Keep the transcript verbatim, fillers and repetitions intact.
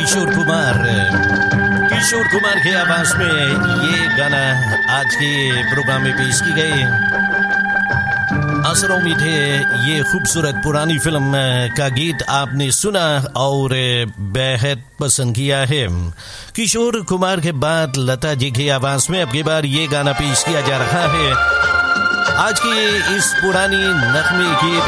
किशोर कुमार किशोर कुमार के आवाज में ये गाना आज के प्रोग्राम में पेश की गई। आशा उम्मीद है ये खूबसूरत पुरानी फिल्म का गीत आपने सुना और बेहद पसंद किया है। किशोर कुमार के बाद लता जी की आवाज में अब की बार ये गाना पेश किया जा रहा है। आज की इस पुरानी नगमे की